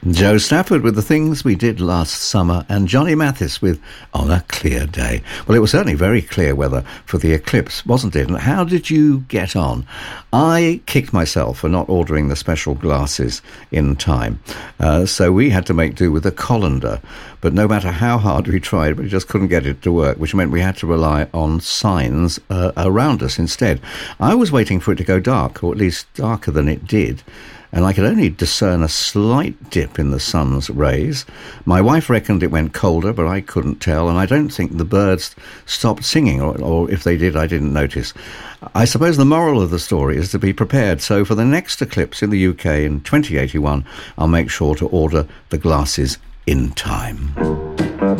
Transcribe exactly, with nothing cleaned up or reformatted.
Joe Stafford with The Things We Did Last Summer, and Johnny Mathis with On a Clear Day. Well, it was certainly very clear weather for the eclipse, wasn't it? And how did you get on? I kicked myself for not ordering the special glasses in time. Uh, so we had to make do with a colander. But no matter how hard we tried, we just couldn't get it to work, which meant we had to rely on signs uh, around us instead. I was waiting for it to go dark, or at least darker than it did, and I could only discern a slight dip in the sun's rays. My wife reckoned it went colder, but I couldn't tell, and I don't think the birds stopped singing, or, or if they did, I didn't notice. I suppose the moral of the story is to be prepared, so for the next eclipse in the U K in twenty eighty-one, I'll make sure to order the glasses in time.